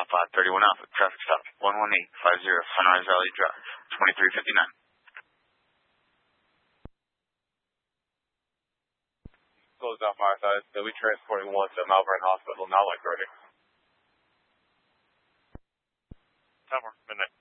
Alpha, 31 Alpha, traffic stop, 11850 Sunrise Valley Drive, 2359. Closed off our side. They'll be transporting one to Malvern Hospital, now like ready. Tower, midnight.